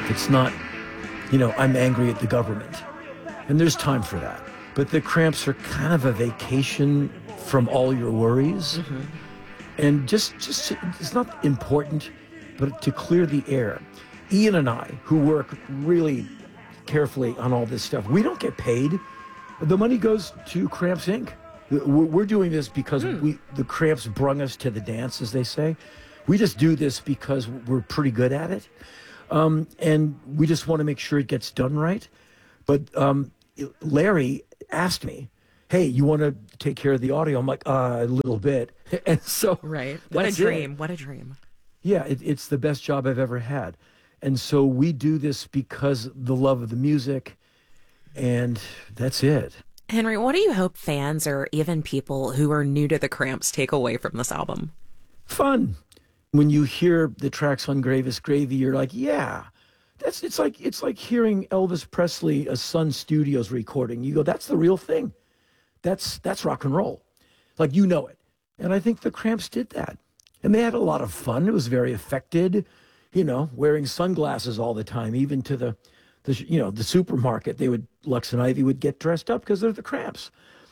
It's not, I'm angry at the government. And there's time for that. But the cramps are kind of a vacation from all your worries. Mm-hmm. And just it's not important, but to clear the air. Ian and I, who work really carefully on all this stuff, we don't get paid. The money goes to Cramps Inc. We're doing this because the Cramps brung us to the dance, as they say. We just do this because we're pretty good at it. And we just want to make sure it gets done right. But Larry asked me, hey, you want to take care of the audio? I'm like, a little bit. And so, right. What a dream. What a dream. Yeah, it's the best job I've ever had. And so we do this because the love of the music, and that's it. Henry, what do you hope fans or even people who are new to the Cramps take away from this album? Fun. When you hear the tracks on Gravest Gravy, you're like, yeah. It's like hearing Elvis Presley, a Sun Studios recording. You go, that's the real thing. That's rock and roll. Like, it. And I think the Cramps did that. And they had a lot of fun. It was very affected, wearing sunglasses all the time, even to the supermarket. Lux and Ivy would get dressed up because they're the Cramps.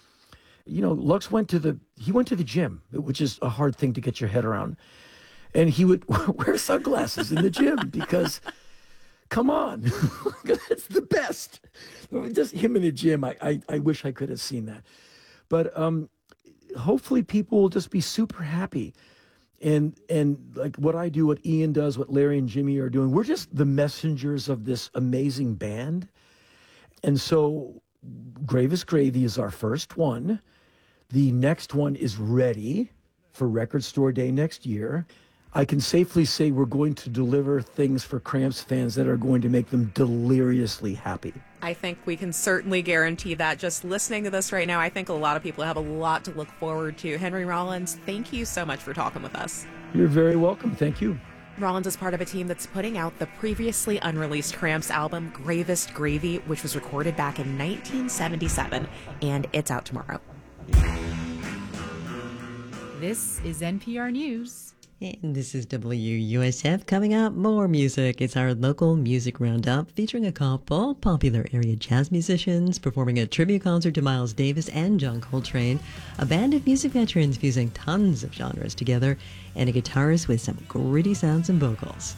Lux went to the gym, which is a hard thing to get your head around. And he would wear sunglasses in the gym because, come on, it's the best. Just him in the gym. I wish I could have seen that. But hopefully people will just be super happy. And like what I do, what Ian does, what Larry and Jimmy are doing, we're just the messengers of this amazing band. And so Gravest Gravy is our first one. The next one is ready for Record Store Day next year. I can safely say we're going to deliver things for Cramps fans that are going to make them deliriously happy. I think we can certainly guarantee that. Just listening to this right now, I think a lot of people have a lot to look forward to. Henry Rollins, thank you so much for talking with us. You're very welcome. Thank you. Rollins is part of a team that's putting out the previously unreleased Cramps album, Gravest Gravy, which was recorded back in 1977, and it's out tomorrow. This is NPR News. And this is WUSF. Coming up, more music. It's our local music roundup featuring a couple popular area jazz musicians performing a tribute concert to Miles Davis and John Coltrane, a band of music veterans fusing tons of genres together, and a guitarist with some gritty sounds and vocals.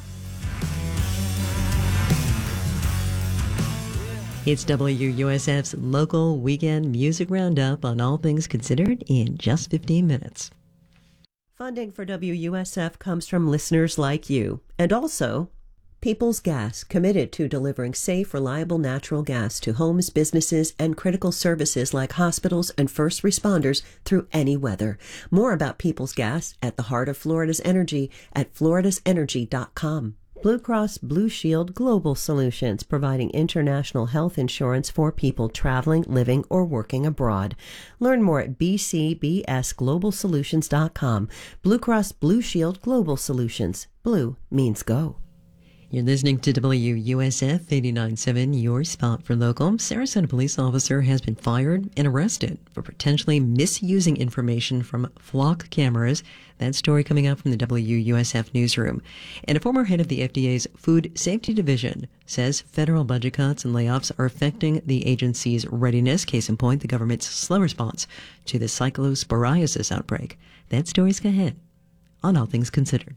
It's WUSF's local weekend music roundup on all things considered in just 15 minutes. Funding for WUSF comes from listeners like you, and also Peoples Gas, committed to delivering safe, reliable natural gas to homes, businesses, and critical services like hospitals and first responders through any weather. More about Peoples Gas at the heart of Florida's energy at floridasenergy.com. Blue Cross Blue Shield Global Solutions, providing international health insurance for people traveling, living, or working abroad. Learn more at bcbsglobalsolutions.com. Blue Cross Blue Shield Global Solutions. Blue means go. You're listening to WUSF 89.7, your spot for local. Sarasota police officer has been fired and arrested for potentially misusing information from flock cameras. That story coming out from the WUSF newsroom. And a former head of the FDA's Food Safety Division says federal budget cuts and layoffs are affecting the agency's readiness. Case in point, the government's slow response to the cyclosporiasis outbreak. That story's ahead on All Things Considered.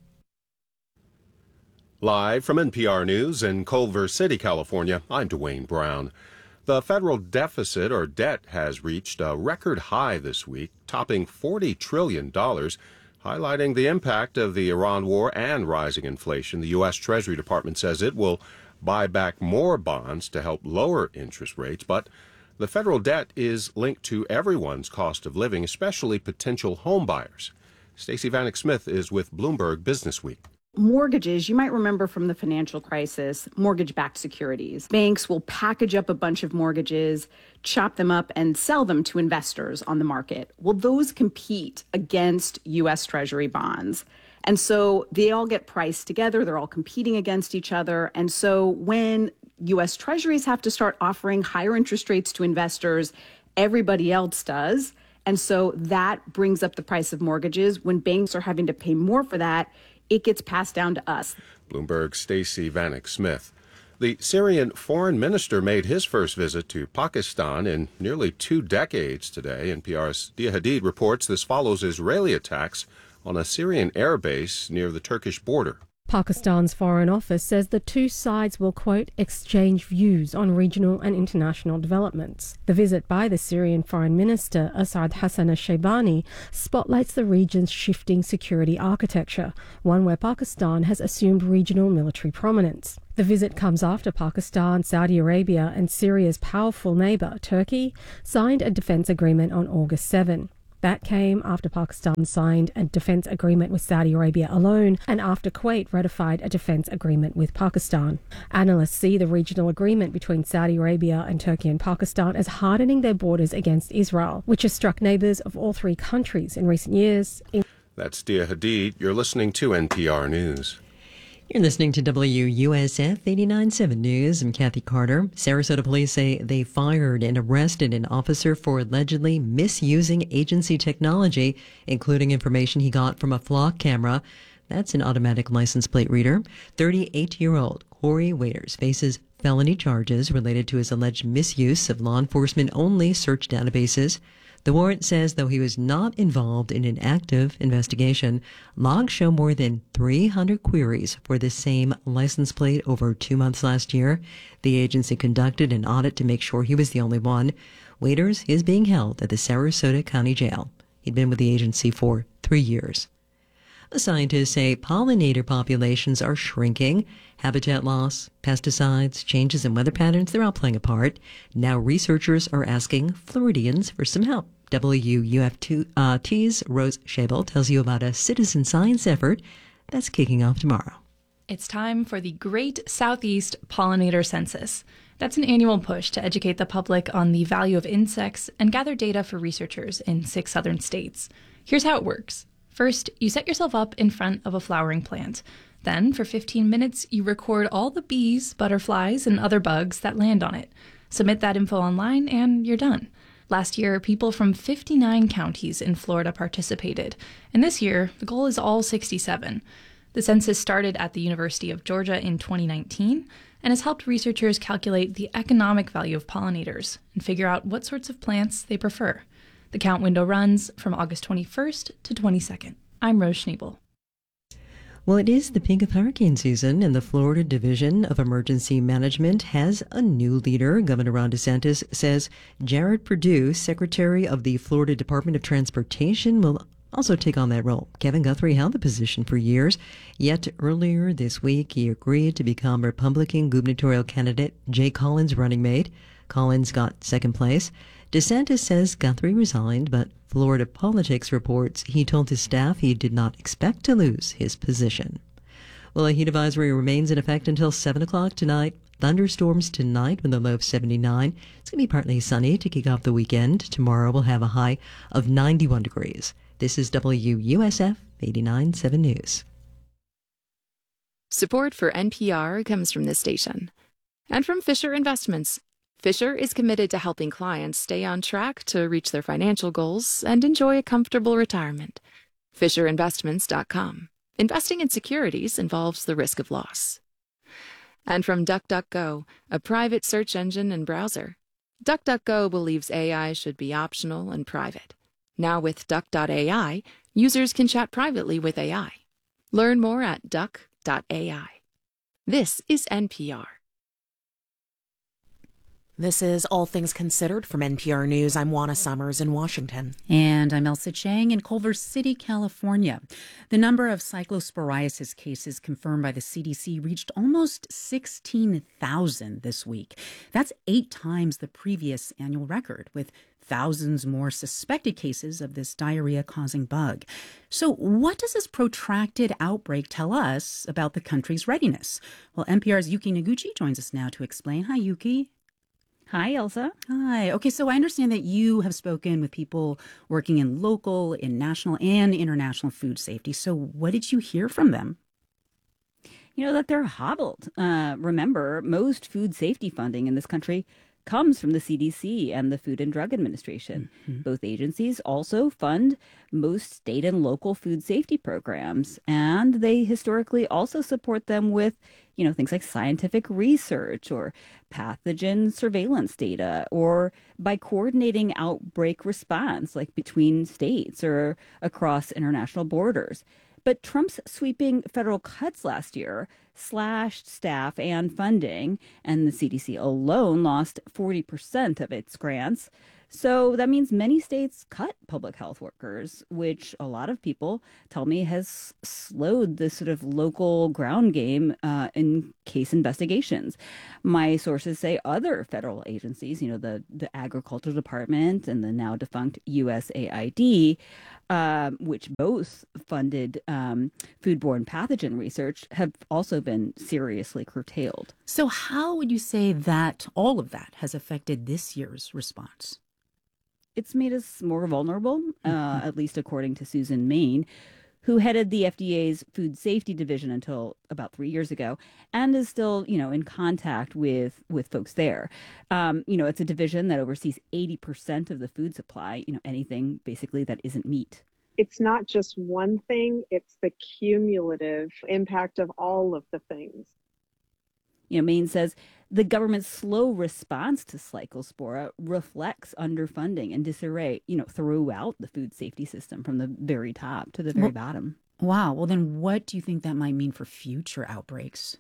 Live from NPR News in Culver City, California, I'm Dwayne Brown. The federal deficit, or debt, has reached a record high this week, topping $40 trillion, highlighting the impact of the Iran war and rising inflation. The U.S. Treasury Department says it will buy back more bonds to help lower interest rates, but the federal debt is linked to everyone's cost of living, especially potential home buyers. Stacey Vanek Smith is with Bloomberg Businessweek. Mortgages, you might remember from the financial crisis, mortgage-backed securities. Banks will package up a bunch of mortgages, chop them up, and sell them to investors on the market. Well, those compete against U.S. Treasury bonds. And so they all get priced together. They're all competing against each other. And so when U.S. Treasuries have to start offering higher interest rates to investors, everybody else does. And so that brings up the price of mortgages. When banks are having to pay more for that, it gets passed down to us. Bloomberg's Stacey Vanek Smith. The Syrian foreign minister made his first visit to Pakistan in nearly 2 decades today. NPR's Dia Hadid reports this follows Israeli attacks on a Syrian airbase near the Turkish border. Pakistan's Foreign Office says the two sides will, quote, exchange views on regional and international developments. The visit by the Syrian Foreign Minister, Asad Hassan al-Shaybani, spotlights the region's shifting security architecture, one where Pakistan has assumed regional military prominence. The visit comes after Pakistan, Saudi Arabia and Syria's powerful neighbour, Turkey, signed a defence agreement on August 7. That came after Pakistan signed a defence agreement with Saudi Arabia alone and after Kuwait ratified a defence agreement with Pakistan. Analysts see the regional agreement between Saudi Arabia and Turkey and Pakistan as hardening their borders against Israel, which has struck neighbours of all three countries in recent years. That's Dia Hadid. You're listening to NPR News. You're listening to WUSF 89.7 News. I'm Kathy Carter. Sarasota police say they fired and arrested an officer for allegedly misusing agency technology, including information he got from a flock camera. That's an automatic license plate reader. 38-year-old Corey Waiters faces felony charges related to his alleged misuse of law enforcement-only search databases. The warrant says, though he was not involved in an active investigation, logs show more than 300 queries for the same license plate over 2 months last year. The agency conducted an audit to make sure he was the only one. Waiters is being held at the Sarasota County Jail. He'd been with the agency for 3 years. Scientists say pollinator populations are shrinking. Habitat loss, pesticides, changes in weather patterns, they're all playing a part. Now researchers are asking Floridians for some help. WUFT's Rose Schabel tells you about a citizen science effort that's kicking off tomorrow. It's time for the Great Southeast Pollinator Census. That's an annual push to educate the public on the value of insects and gather data for researchers in 6 southern states. Here's how it works. First, you set yourself up in front of a flowering plant. Then, for 15 minutes, you record all the bees, butterflies, and other bugs that land on it. Submit that info online, and you're done. Last year, people from 59 counties in Florida participated, and this year, the goal is all 67. The census started at the University of Georgia in 2019 and has helped researchers calculate the economic value of pollinators and figure out what sorts of plants they prefer. The count window runs from August 21st to 22nd. I'm Rose Schneebel. Well, it is the peak of hurricane season, and the Florida Division of Emergency Management has a new leader. Governor Ron DeSantis says Jared Perdue, Secretary of the Florida Department of Transportation, will also take on that role. Kevin Guthrie held the position for years, yet earlier this week he agreed to become Republican gubernatorial candidate Jay Collins' running mate. Collins got second place. DeSantis says Guthrie resigned, but Florida Politics reports he told his staff he did not expect to lose his position. Well, a heat advisory remains in effect until 7 o'clock tonight. Thunderstorms tonight with a low of 79. It's going to be partly sunny to kick off the weekend. Tomorrow we'll have a high of 91 degrees. This is WUSF 89.7 News. Support for NPR comes from this station and from Fisher Investments. Fisher is committed to helping clients stay on track to reach their financial goals and enjoy a comfortable retirement. FisherInvestments.com. Investing in securities involves the risk of loss. And from DuckDuckGo, a private search engine and browser. DuckDuckGo believes AI should be optional and private. Now with Duck.ai, users can chat privately with AI. Learn more at Duck.ai. This is NPR. This is All Things Considered from NPR News. I'm Juana Summers in Washington. And I'm Elsa Chang in Culver City, California. The number of cyclosporiasis cases confirmed by the CDC reached almost 16,000 this week. That's 8 times the previous annual record, with thousands more suspected cases of this diarrhea-causing bug. So what does this protracted outbreak tell us about the country's readiness? Well, NPR's Yuki Noguchi joins us now to explain. Hi, Yuki. Hi, Elsa. Hi. Okay, so I understand that you have spoken with people working in local, in national, and international food safety. So what did you hear from them? You know, that they're hobbled. Remember, most food safety funding in this country comes from the CDC and the Food and Drug Administration. Both agencies also fund most state and local food safety programs, and they historically also support them with, things like scientific research or pathogen surveillance data, or by coordinating outbreak response, like between states or across international borders. But Trump's sweeping federal cuts last year slashed staff and funding, and the CDC alone lost 40% of its grants. So that means many states cut public health workers, which a lot of people tell me has slowed the sort of local ground game in case investigations. My sources say other federal agencies, the Agriculture Department and the now defunct USAID, which both funded foodborne pathogen research, have also been seriously curtailed. So how would you say that all of that has affected this year's response? It's made us more vulnerable, at least according to Susan Main, who headed the FDA's food safety division until about 3 years ago, and is still, in contact with folks there. It's a division that oversees 80% of the food supply, anything basically that isn't meat. It's not just one thing, it's the cumulative impact of all of the things. Main says the government's slow response to Cyclospora reflects underfunding and disarray, throughout the food safety system from the very top to the very bottom. Wow. Well, then what do you think that might mean for future outbreaks?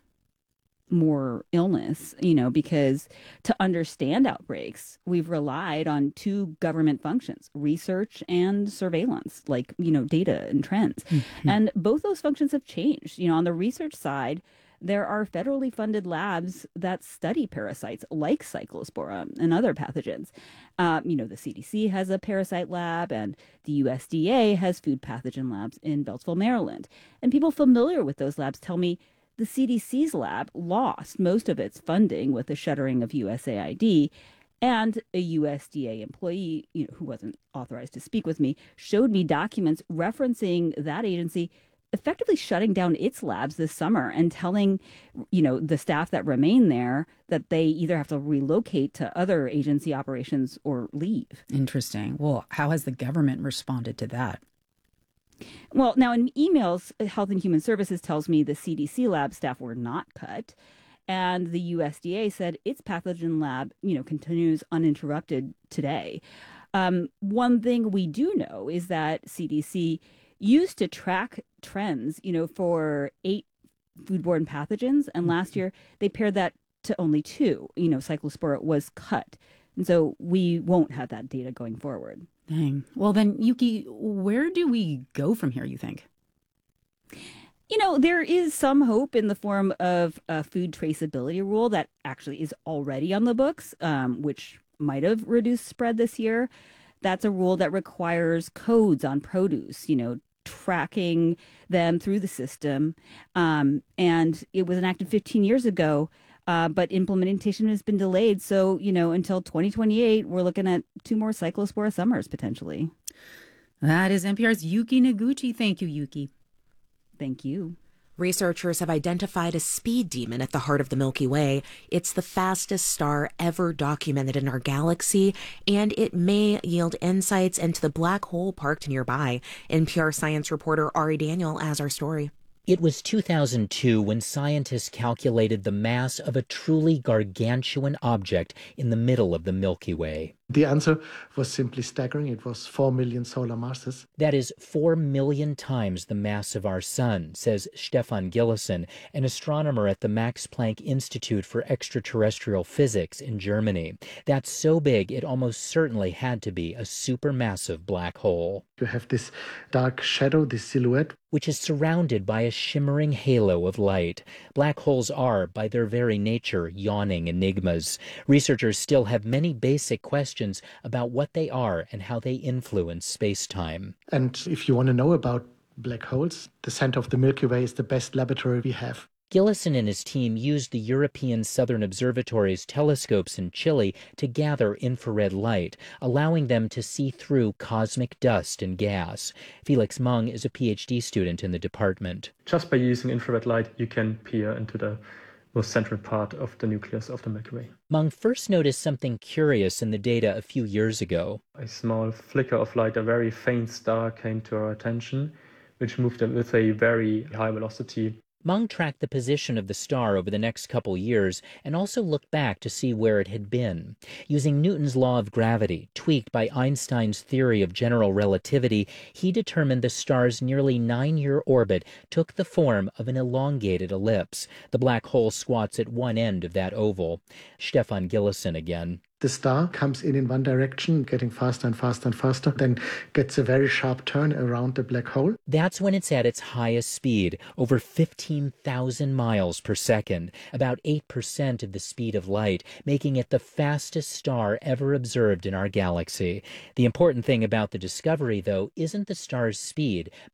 More illness, because to understand outbreaks, we've relied on two government functions, research and surveillance, like, data and trends. And both those functions have changed. On the research side, there are federally funded labs that study parasites like Cyclospora and other pathogens. The CDC has a parasite lab, and the USDA has food pathogen labs in Beltsville, Maryland. And people familiar with those labs tell me the CDC's lab lost most of its funding with the shuttering of USAID. And a USDA employee, who wasn't authorized to speak with me, showed me documents referencing that agency effectively shutting down its labs this summer and telling, the staff that remain there that they either have to relocate to other agency operations or leave. Interesting. Well, how has the government responded to that? Well, now in emails, Health and Human Services tells me the CDC lab staff were not cut. And the USDA said its pathogen lab, continues uninterrupted today. One thing we do know is that CDC used to track trends, for 8 foodborne pathogens. And last year, they pared that to only 2. Cyclospora was cut. And so we won't have that data going forward. Dang. Well, then, Yuki, where do we go from here, you think? There is some hope in the form of a food traceability rule that actually is already on the books, which might have reduced spread this year. That's a rule that requires codes on produce, tracking them through the system. And it was enacted 15 years ago, but implementation has been delayed. So, until 2028, we're looking at 2 more Cyclospora summers potentially. That is NPR's Yuki Noguchi. Thank you, Yuki. Thank you. Researchers have identified a speed demon at the heart of the Milky Way. It's the fastest star ever documented in our galaxy, and it may yield insights into the black hole parked nearby. NPR science reporter Ari Daniel has our story. It was 2002 when scientists calculated the mass of a truly gargantuan object in the middle of the Milky Way. The answer was simply staggering. It was 4 million solar masses. That is 4 million times the mass of our sun, says Stefan Gillessen, an astronomer at the Max Planck Institute for Extraterrestrial Physics in Germany. That's so big, it almost certainly had to be a supermassive black hole. You have this dark shadow, this silhouette, which is surrounded by a shimmering halo of light. Black holes are, by their very nature, yawning enigmas. Researchers still have many basic questions about what they are and how they influence space-time. And if you want to know about black holes, the center of the Milky Way is the best laboratory we have. Gillessen and his team used the European Southern Observatory's telescopes in Chile to gather infrared light, allowing them to see through cosmic dust and gas. Felix Mung is a PhD student in the department. Just by using infrared light, you can peer into the most central part of the nucleus of the Milky Way. Meng first noticed something curious in the data a few years ago. A small flicker of light, a very faint star, came to our attention, which moved with a very high velocity. Meng tracked the position of the star over the next couple years and also looked back to see where it had been. Using Newton's law of gravity, tweaked by Einstein's theory of general relativity, he determined the star's nearly 9-year orbit took the form of an elongated ellipse. The black hole squats at one end of that oval. Stefan Gillison again. The star comes in one direction, getting faster and faster and faster, then gets a very sharp turn around the black hole. That's when it's at its highest speed, over 15,000 miles per second, about 8% of the speed of light, making it the fastest star ever observed in our galaxy. The important thing about the discovery, though, isn't the star's speed,